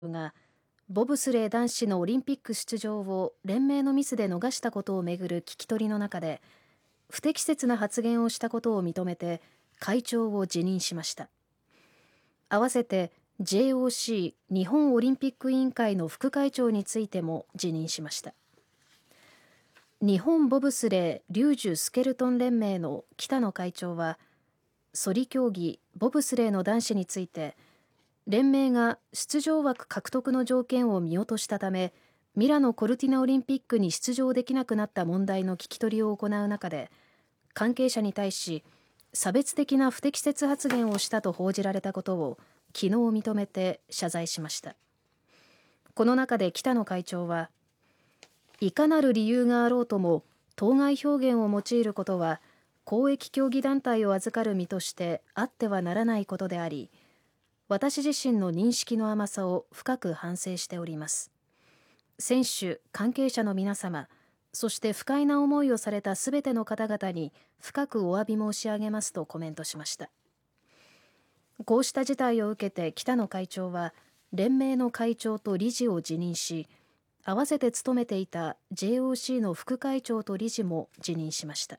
がボブスレー男子のオリンピック出場を連盟のミスで逃したことをめぐる聞き取りの中で不適切な発言をしたことを認めて会長を辞任しました。合わせて JOC 日本オリンピック委員会の副会長についても辞任しました。日本ボブスレー・リュージュスケルトン連盟の北野会長は、ソリ競技ボブスレーの男子について、連盟が出場枠獲得の条件を見落としたため、ミラノ・コルティナオリンピックに出場できなくなった問題の聞き取りを行う中で、関係者に対し差別的な不適切発言をしたと報じられたことを昨日認めて謝罪しました。この中で北野会長は、いかなる理由があろうとも当該表現を用いることは公益競技団体を預かる身としてあってはならないことであり、私自身の認識の甘さを深く反省しております。選手、関係者の皆様、そして不快な思いをされたすべての方々に深くお詫び申し上げますとコメントしました。こうした事態を受けて北野会長は連盟の会長と理事を辞任し、合わせて務めていた JOC の副会長と理事も辞任しました。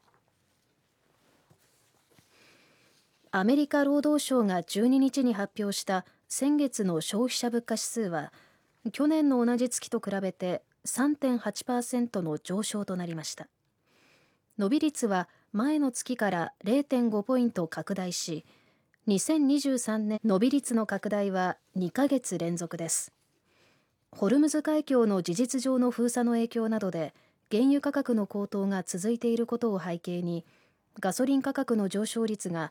アメリカ労働省が12日に発表した先月の消費者物価指数は、去年の同じ月と比べて 3.8% の上昇となりました。伸び率は前の月から 0.5 ポイント拡大し、2023年伸び率の拡大は2ヶ月連続です。ホルムズ海峡の事実上の封鎖の影響などで原油価格の高騰が続いていることを背景に、ガソリン価格の上昇率が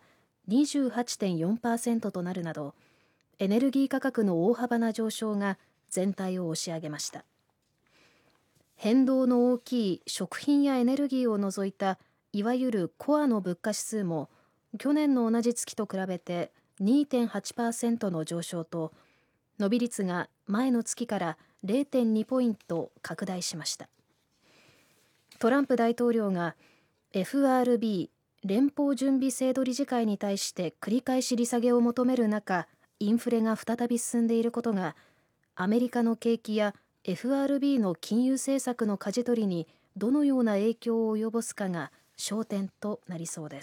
28.4% となるなど、エネルギー価格の大幅な上昇が全体を押し上げました。変動の大きい食品やエネルギーを除いたいわゆるコアの物価指数も去年の同じ月と比べて 2.8% の上昇と、伸び率が前の月から 0.2 ポイント拡大しました。トランプ大統領が FRB 連邦準備制度理事会に対して繰り返し利下げを求める中、インフレが再び進んでいることがアメリカの景気や FRB の金融政策の舵取りにどのような影響を及ぼすかが焦点となりそうです。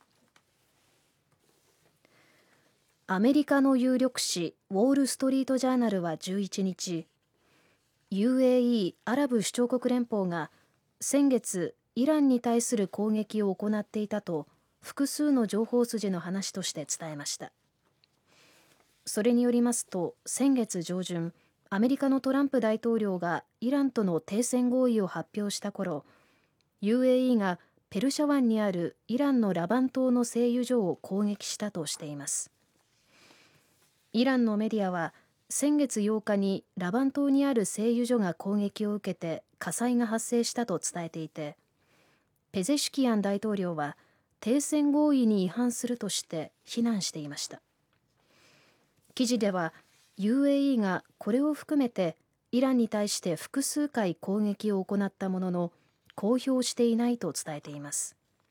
アメリカの有力紙ウォール・ストリート・ジャーナルは11日、UAE アラブ首長国連邦が先月イランに対する攻撃を行っていたと複数の情報筋の話として伝えました。それによりますと、先月上旬、アメリカのトランプ大統領がイランとの停戦合意を発表した頃、UAE がペルシャ湾にあるイランのラバン島の製油所を攻撃したとしています。イランのメディアは先月8日にラバン島にある製油所が攻撃を受けて火災が発生したと伝えていて、ペゼシュキヤン大統領は停戦合意に違反するとして非難していました。記事では UAE がこれを含めてイランに対して複数回攻撃を行ったものの公表していないと伝えています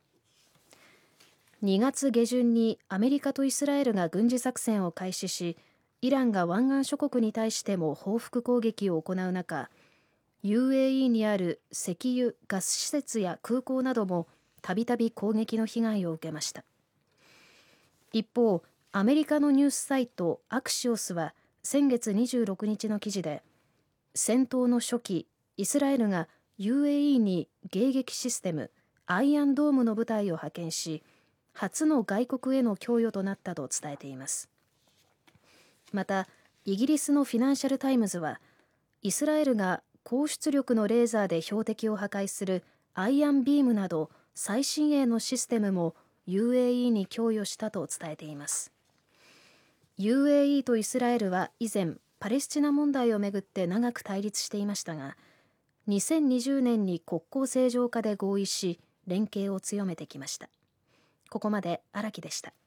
。2月下旬にアメリカとイスラエルが軍事作戦を開始し、イランが湾岸諸国に対しても報復攻撃を行う中、UAE にある石油・ガス施設や空港などもたびたび攻撃の被害を受けました。一方、アメリカのニュースサイトアクシオスは先月26日の記事で、戦闘の初期、イスラエルが UAE に迎撃システムアイアンドームの部隊を派遣し、初の外国への供与となったと伝えています。また、イギリスのフィナンシャルタイムズは、イスラエルが高出力のレーザーで標的を破壊するアイアンビームなど最新鋭のシステムも UAE に供与したと伝えています。UAE とイスラエルは以前、パレスチナ問題をめぐって長く対立していましたが、2020年に国交正常化で合意し、連携を強めてきました。ここまで荒木でした。